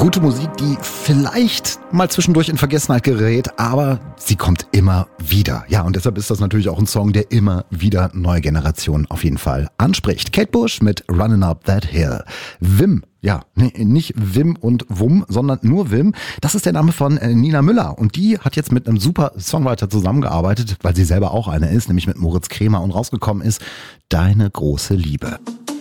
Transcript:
Gute Musik, die vielleicht mal zwischendurch in Vergessenheit gerät, aber sie kommt immer wieder. Ja, und deshalb ist das natürlich auch ein Song, der immer wieder neue Generationen auf jeden Fall anspricht. Kate Bush mit Running Up That Hill. Wim. Ja, nicht Wim und Wum, sondern nur Wim. Das ist der Name von Nina Müller. Und die hat jetzt mit einem super Songwriter zusammengearbeitet, weil sie selber auch einer ist, nämlich mit Moritz Kremer. Und rausgekommen ist Deine große Liebe.